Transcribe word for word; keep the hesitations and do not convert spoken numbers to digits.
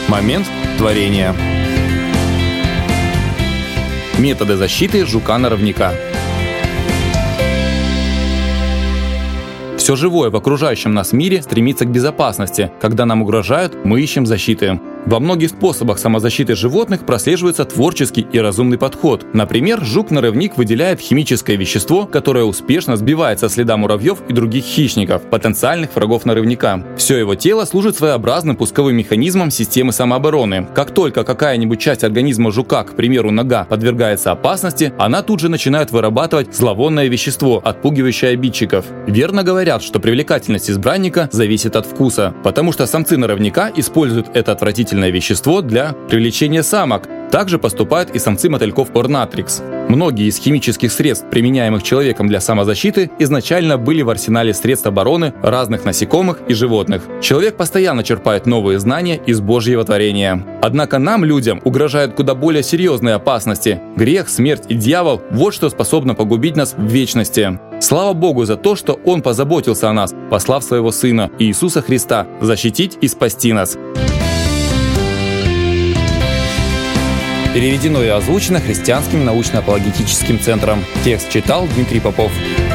Момент творения. Методы защиты жука-норовника. Все живое в окружающем нас мире стремится к безопасности. Когда нам угрожают, мы ищем защиты. Во многих способах самозащиты животных прослеживается творческий и разумный подход. Например, жук-норовник выделяет химическое вещество, которое успешно сбивает со следа муравьев и других хищников, потенциальных врагов норовника. Все его тело служит своеобразным пусковым механизмом системы самообороны. Как только какая-нибудь часть организма жука, к примеру нога, подвергается опасности, она тут же начинает вырабатывать зловонное вещество, отпугивающее обидчиков. Верно говорят, что привлекательность избранника зависит от вкуса, потому что самцы норовника используют это отвратительное вещество для привлечения самок. Также поступают и самцы мотыльков орнатрикс. Многие из химических средств, применяемых человеком для самозащиты, изначально были в арсенале средств обороны разных насекомых и животных. Человек постоянно черпает новые знания из Божьего творения. Однако нам, людям, угрожают куда более серьезные опасности. Грех, смерть и дьявол – вот что способно погубить нас в вечности. Слава Богу за то, что Он позаботился о нас, послав Своего Сына Иисуса Христа защитить и спасти нас. Переведено и озвучено Христианским научно-апологетическим центром. Текст читал Дмитрий Попов.